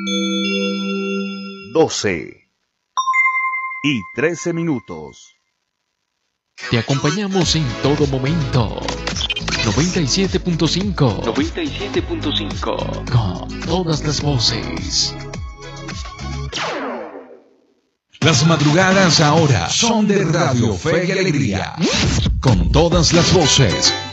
12:13. Te acompañamos en todo momento. 97.5. 97.5. Con todas las voces. Las madrugadas ahora son de Radio Fe y Alegría. Con todas las voces.